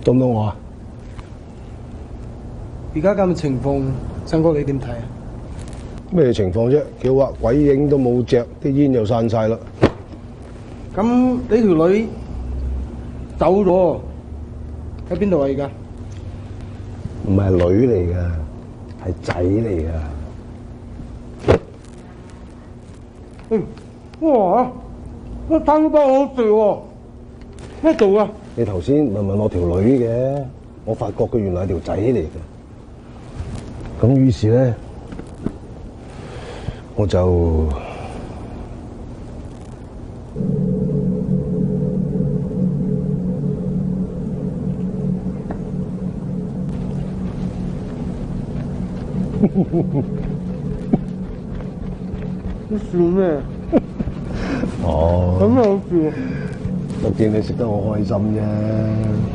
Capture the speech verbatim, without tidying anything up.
到唔到我啊？ 而家咁嘅情況，新哥你點睇啊？ 咩情況啫？叫話鬼影都冇隻，啲煙又散晒啦。 咁你條女走咗，喺邊度啊？而家唔係女嚟噶，係仔嚟噶。 嗯，哇！我貪包好食喎，咩做啊？ 你頭先問問我條女嘅，我發覺佢原來係條仔嚟嘅。咁於是咧，我就你笑咩？ 哦， 咁好笑。 我見你食得好開心啫。